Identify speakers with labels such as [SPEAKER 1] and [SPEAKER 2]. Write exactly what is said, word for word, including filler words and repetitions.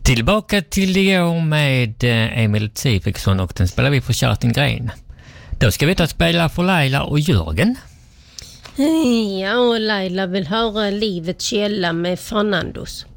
[SPEAKER 1] Tillbaka till igår med Emil Tsifiksson och den spelar vi för Kerstin Gren. Då ska vi ta spela för Laila och Jörgen.
[SPEAKER 2] Ja, och Laila vill höra Livets källa med Fernandos.